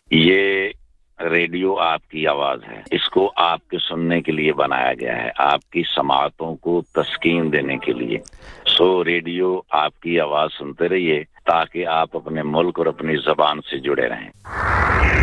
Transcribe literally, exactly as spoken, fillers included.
ये रेडियो आपकी आवाज है, इसको आपके सुनने के लिए बनाया गया है, आपकी समातों को तस्कीन देने के लिए। सो रेडियो आपकी आवाज सुनते रहिए ताकि आप अपने मुल्क और अपनी ज़बान से जुड़े रहें।